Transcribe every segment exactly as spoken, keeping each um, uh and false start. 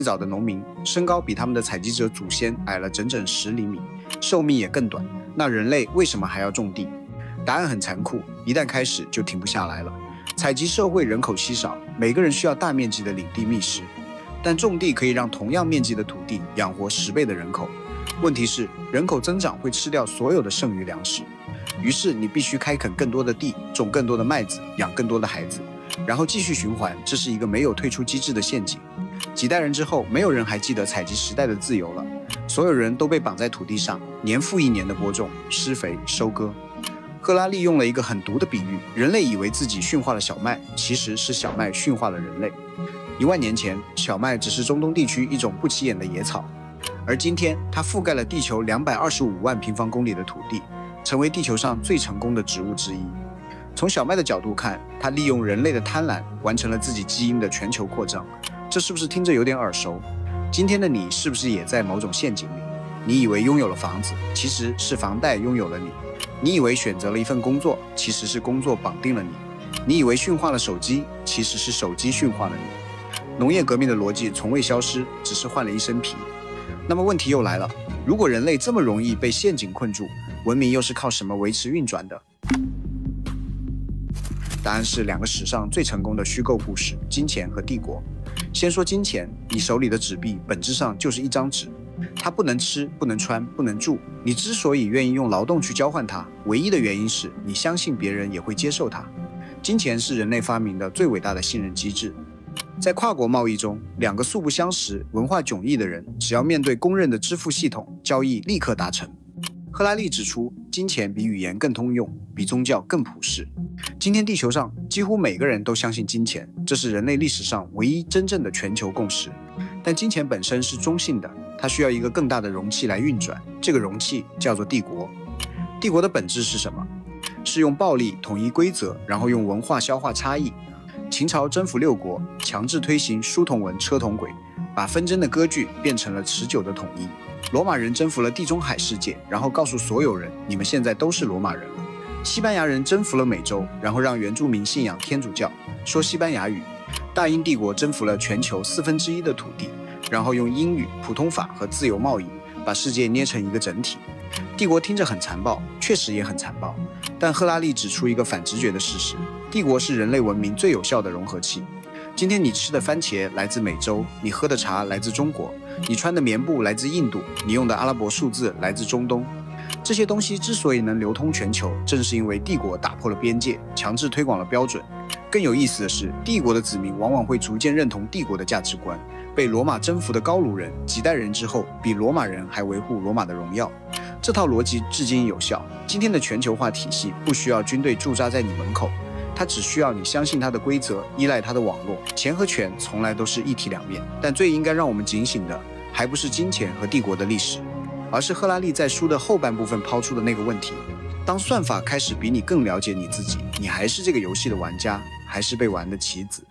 早的农民身高比他们的采集者祖先矮了整整十厘米，寿命也更短。那人类为什么还要种地？答案很残酷，一旦开始就停不下来了。采集社会人口稀少，每个人需要大面积的领地觅食，但种地可以让同样面积的土地养活十倍的人口。问题是，人口增长会吃掉所有的剩余粮食，于是你必须开垦更多的地，种更多的麦子，养更多的孩子，然后继续循环。这是一个没有退出机制的陷阱。几代人之后，没有人还记得采集时代的自由了，所有人都被绑在土地上，年复一年的播种、施肥、收割。赫拉利用了一个很毒的比喻，人类以为自己驯化了小麦，其实是小麦驯化了人类。一万年前，小麦只是中东地区一种不起眼的野草，而今天它覆盖了地球两百二十五万平方公里的土地，成为地球上最成功的植物之一。从小麦的角度看，它利用人类的贪婪，完成了自己基因的全球扩张。这是不是听着有点耳熟？今天的你是不是也在某种陷阱里？你以为拥有了房子，其实是房贷拥有了你；你以为选择了一份工作，其实是工作绑定了你；你以为驯化了手机，其实是手机驯化了你。农业革命的逻辑从未消失，只是换了一身皮。那么问题又来了，如果人类这么容易被陷阱困住，文明又是靠什么维持运转的？答案是两个史上最成功的虚构故事：金钱和帝国。先说金钱，你手里的纸币本质上就是一张纸，它不能吃，不能穿，不能住。你之所以愿意用劳动去交换它，唯一的原因是你相信别人也会接受它。金钱是人类发明的最伟大的信任机制。在跨国贸易中，两个素不相识、文化迥异的人，只要面对公认的支付系统，交易立刻达成。赫拉利指出，金钱比语言更通用，比宗教更普世。今天地球上几乎每个人都相信金钱，这是人类历史上唯一真正的全球共识。但金钱本身是中性的，它需要一个更大的容器来运转，这个容器叫做帝国。帝国的本质是什么？是用暴力统一规则，然后用文化消化差异。秦朝征服六国，强制推行书同文车同轨，把纷争的割据变成了持久的统一。罗马人征服了地中海世界，然后告诉所有人，你们现在都是罗马人了。西班牙人征服了美洲，然后让原住民信仰天主教，说西班牙语。大英帝国征服了全球四分之一的土地，然后用英语、普通法和自由贸易把世界捏成一个整体。帝国听着很残暴，确实也很残暴，但赫拉利指出一个反直觉的事实：帝国是人类文明最有效的融合器。今天你吃的番茄来自美洲，你喝的茶来自中国，你穿的棉布来自印度，你用的阿拉伯数字来自中东。这些东西之所以能流通全球，正是因为帝国打破了边界，强制推广了标准。更有意思的是，帝国的子民往往会逐渐认同帝国的价值观。被罗马征服的高卢人，几代人之后，比罗马人还维护罗马的荣耀。这套逻辑至今有效。今天的全球化体系不需要军队驻扎在你门口，它只需要你相信它的规则，依赖它的网络。钱和权从来都是一体两面，但最应该让我们警醒的，还不是金钱和帝国的历史，而是赫拉利在书的后半部分抛出的那个问题：当算法开始比你更了解你自己，你还是这个游戏的玩家，还是被玩的棋子？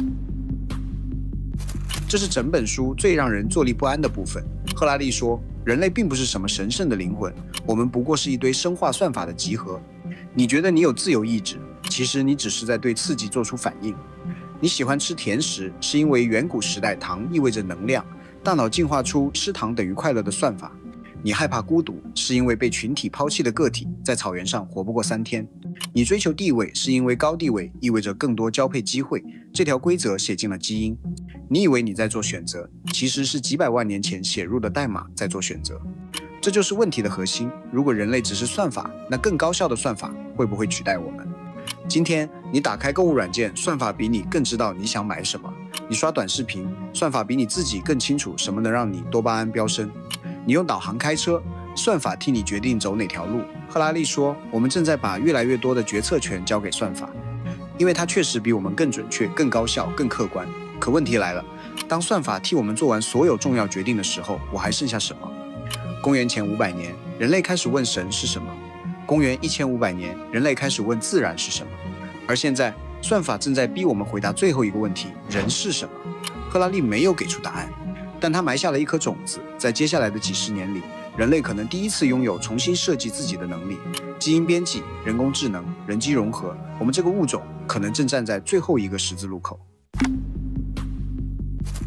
这是整本书最让人坐立不安的部分。赫拉利说，人类并不是什么神圣的灵魂，我们不过是一堆生化算法的集合。你觉得你有自由意志，其实你只是在对刺激做出反应。你喜欢吃甜食，是因为远古时代糖意味着能量，大脑进化出吃糖等于快乐的算法。你害怕孤独，是因为被群体抛弃的个体在草原上活不过三天。你追求地位，是因为高地位意味着更多交配机会，这条规则写进了基因。你以为你在做选择，其实是几百万年前写入的代码在做选择。这就是问题的核心。如果人类只是算法，那更高效的算法会不会取代我们？今天你打开购物软件，算法比你更知道你想买什么；你刷短视频，算法比你自己更清楚什么能让你多巴胺飙升。你用导航开车，算法替你决定走哪条路。赫拉利说，我们正在把越来越多的决策权交给算法，因为它确实比我们更准确、更高效、更客观。可问题来了，当算法替我们做完所有重要决定的时候，我还剩下什么？公元前五百年，人类开始问神是什么；公元一千五百年，人类开始问自然是什么。而现在，算法正在逼我们回答最后一个问题：人是什么？赫拉利没有给出答案，但他埋下了一颗种子，在接下来的几十年里，人类可能第一次拥有重新设计自己的能力。基因编辑、人工智能、人机融合，我们这个物种可能正站在最后一个十字路口。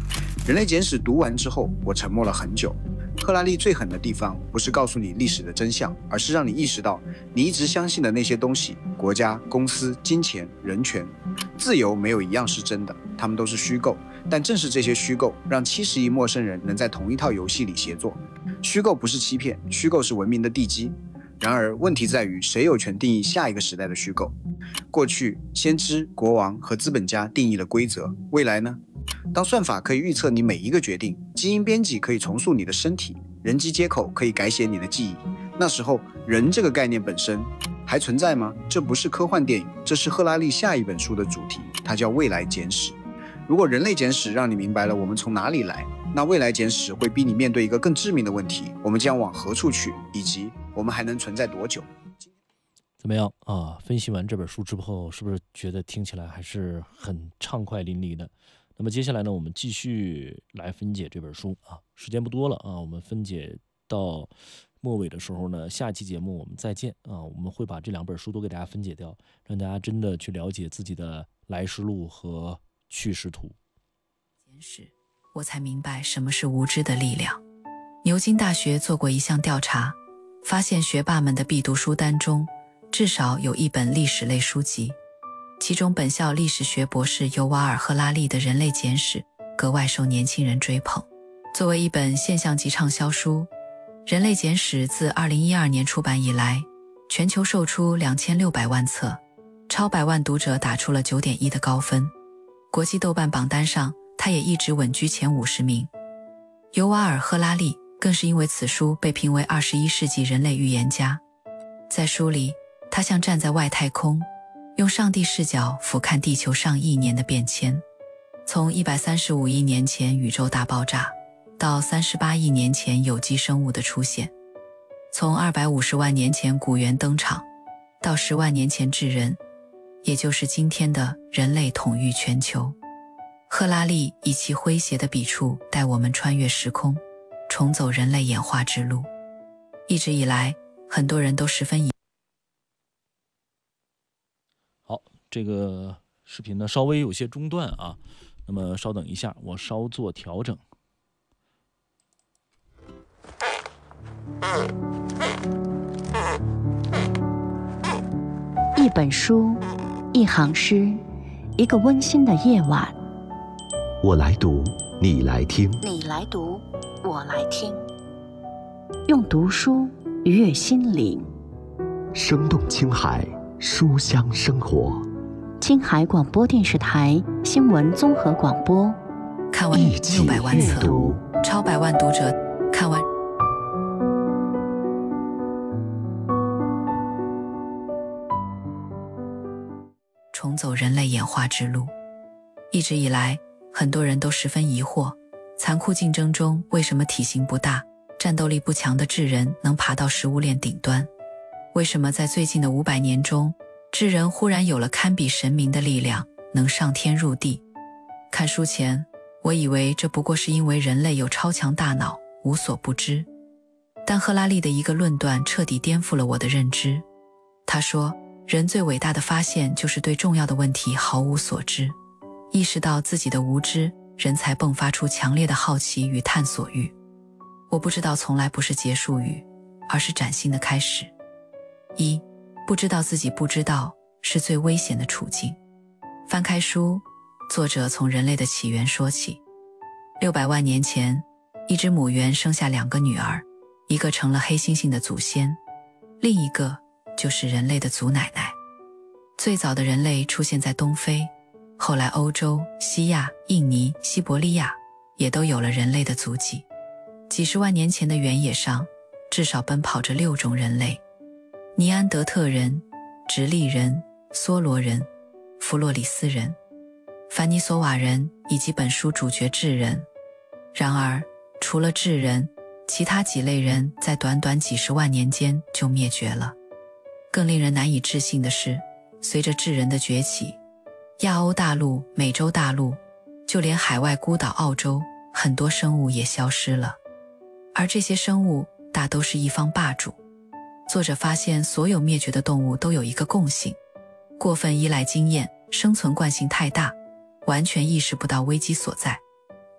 人类简史读完之后，我沉默了很久。赫拉利最狠的地方，不是告诉你历史的真相，而是让你意识到，你一直相信的那些东西——国家、公司、金钱、人权、自由，没有一样是真的，它们都是虚构。但正是这些虚构，让七十亿陌生人能在同一套游戏里协作。虚构不是欺骗，虚构是文明的地基。然而，问题在于谁有权定义下一个时代的虚构？过去，先知、国王和资本家定义了规则，未来呢？当算法可以预测你每一个决定，基因编辑可以重塑你的身体，人机接口可以改写你的记忆，那时候，人这个概念本身还存在吗？这不是科幻电影，这是赫拉利下一本书的主题，它叫《未来简史》。如果人类简史让你明白了我们从哪里来，那未来简史会逼你面对一个更致命的问题：我们将往何处去，以及我们还能存在多久？ 怎么样啊？分析完这本书之后，是不是觉得听起来还是很畅快淋漓的？那么接下来呢，我们继续来分解这本书啊。时间不多了啊，我们分解到末尾的时候呢，下期节目我们再见啊。我们会把这两本书都给大家分解掉，让大家真的去了解自己的来时路和去时图。 简史，我才明白什么是无知的力量。牛津大学做过一项调查，发现学霸们的必读书单中至少有一本历史类书籍，其中本校历史学博士尤瓦尔·赫拉利的《人类简史》格外受年轻人追捧。作为一本现象级畅销书，《人类简史》自二零一二年出版以来，全球售出两千六百万册，超百万读者打出了 九点一 的高分。国际豆瓣榜单上，他也一直稳居前五十名。尤瓦尔·赫拉利更是因为此书被评为二十一世纪人类预言家。在书里，他像站在外太空，用上帝视角俯瞰地球上亿年的变迁，从一百三十五亿年前宇宙大爆炸，到三十八亿年前有机生物的出现，从二百五十万年前古猿登场，到十万年前智人，也就是今天的人类统御全球。赫拉利以其诙谐的笔触带我们穿越时空，重走人类演化之路。一直以来，很多人都十分疑好，这个视频呢稍微有些中断啊，那么稍等一下，我稍作调整。 一本书，一行诗，一个温馨的夜晚。 我来读，你来听。 你来读，我来听。用读书愉悦心灵。 生动青海，书香生活。 青海广播电视台新闻综合广播。 看完六百万册，超百万读者看完。重走人类演化之路。一直以来，很多人都十分疑惑，残酷竞争中为什么体型不大、战斗力不强的智人能爬到食物链顶端？为什么在最近的五百年中，智人忽然有了堪比神明的力量，能上天入地？看书前，我以为这不过是因为人类有超强大脑，无所不知。但赫拉利的一个论断彻底颠覆了我的认知。他说，人最伟大的发现就是对重要的问题毫无所知。意识到自己的无知，人才迸发出强烈的好奇与探索欲。我不知道从来不是结束语，而是崭新的开始。一，不知道自己不知道，是最危险的处境。翻开书，作者从人类的起源说起。六百万年前，一只母猿生下两个女儿，一个成了黑猩猩的祖先，另一个就是人类的祖奶奶。最早的人类出现在东非，后来欧洲、西亚、印尼、西伯利亚也都有了人类的足迹。几十万年前的原野上，至少奔跑着六种人类：尼安德特人、直立人、梭罗人、弗洛里斯人、凡尼索瓦人以及本书主角智人。然而，除了智人，其他几类人在短短几十万年间就灭绝了。更令人难以置信的是，随着智人的崛起，亚欧大陆、美洲大陆，就连海外孤岛澳洲，很多生物也消失了。而这些生物大都是一方霸主。作者发现所有灭绝的动物都有一个共性：过分依赖经验，生存惯性太大，完全意识不到危机所在。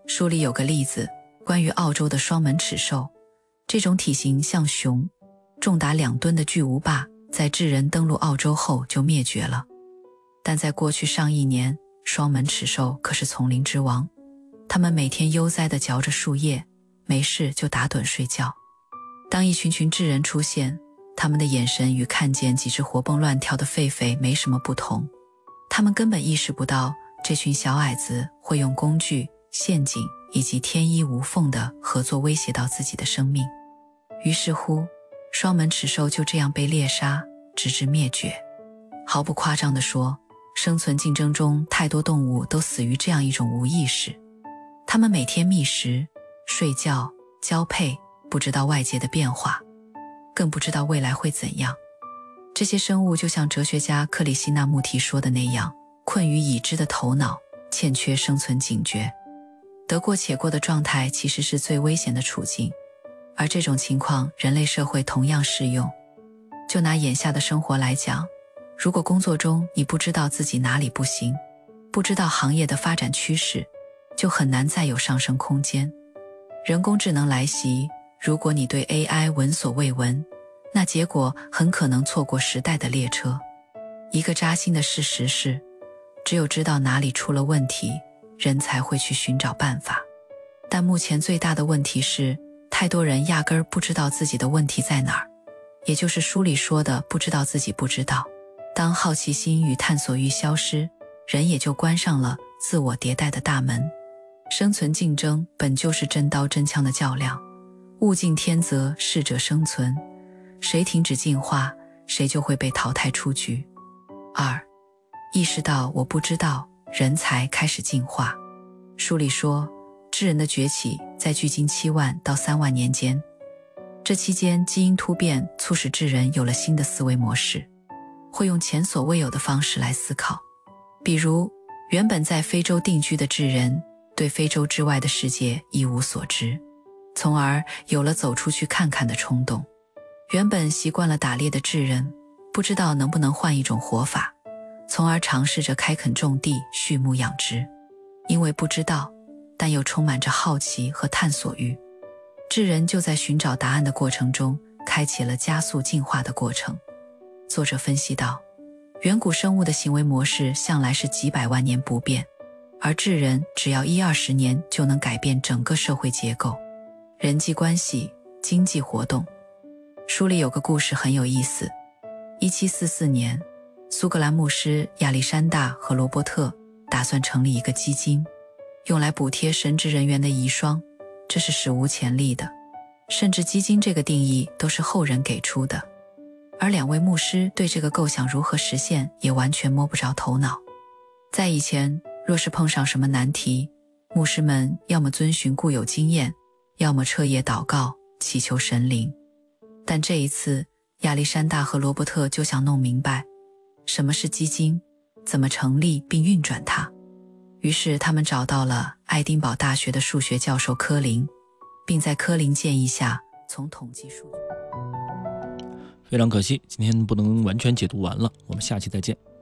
书里有个例子，关于澳洲的双门齿兽，这种体型像熊，重达两吨的巨无霸，在智人登陆澳洲后就灭绝了。但在过去上亿年，双门齿兽可是丛林之王，它们每天悠哉地嚼着树叶，没事就打盹睡觉。当一群群智人出现，他们的眼神与看见几只活蹦乱跳的狒狒没什么不同，他们根本意识不到这群小矮子会用工具、陷阱以及天衣无缝的合作威胁到自己的生命。于是乎，双门齿兽就这样被猎杀，直至灭绝。毫不夸张地说，生存竞争中太多动物都死于这样一种无意识。它们每天觅食、睡觉、交配，不知道外界的变化，更不知道未来会怎样。这些生物就像哲学家克里希那穆提说的那样，困于已知的头脑，欠缺生存警觉。得过且过的状态其实是最危险的处境，而这种情况人类社会同样适用。就拿眼下的生活来讲，如果工作中你不知道自己哪里不行，不知道行业的发展趋势，就很难再有上升空间。人工智能来袭，如果你对 A I 闻所未闻，那结果很可能错过时代的列车。一个扎心的事实是，只有知道哪里出了问题，人才会去寻找办法。但目前最大的问题是，太多人压根儿不知道自己的问题在哪儿，也就是书里说的不知道自己不知道。当好奇心与探索欲消失，人也就关上了自我迭代的大门。生存竞争本就是真刀真枪的较量，物竞天择，适者生存，谁停止进化，谁就会被淘汰出局。二，意识到我不知道，人才开始进化。书里说，智人的崛起在距今七万到三万年间，这期间基因突变促使智人有了新的思维模式，会用前所未有的方式来思考。比如，原本在非洲定居的智人，对非洲之外的世界一无所知，从而有了走出去看看的冲动。原本习惯了打猎的智人，不知道能不能换一种活法，从而尝试着开垦种地、畜牧养殖。因为不知道，但又充满着好奇和探索欲，智人就在寻找答案的过程中，开启了加速进化的过程。作者分析到，远古生物的行为模式向来是几百万年不变，而智人只要一二十年就能改变整个社会结构、人际关系、经济活动。书里有个故事很有意思。一七四四年，苏格兰牧师亚历山大和罗伯特打算成立一个基金，用来补贴神职人员的遗孀，这是史无前例的，甚至基金这个定义都是后人给出的。而两位牧师对这个构想如何实现也完全摸不着头脑。在以前，若是碰上什么难题，牧师们要么遵循固有经验，要么彻夜祷告，祈求神灵。但这一次，亚历山大和罗伯特就想弄明白，什么是基金，怎么成立并运转它。于是他们找到了爱丁堡大学的数学教授科林，并在科林建议下，从统计数据。 非常可惜，今天不能完全解读完了，我们下期再见。